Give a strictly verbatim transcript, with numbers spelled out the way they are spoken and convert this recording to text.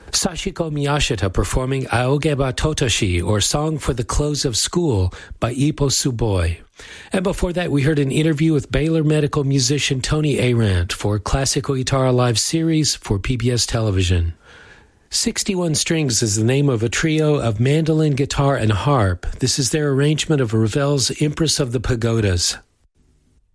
Sachiko Miyashita performing Aogeba Totoshi, or Song for the Close of School by Ippo Tsuboi. And before that, we heard an interview with Baylor medical musician Tony Arant for Classical Guitar Live series for P B S Television. sixty-one Strings is the name of a trio of mandolin, guitar, and harp. This is their arrangement of Ravel's Empress of the Pagodas.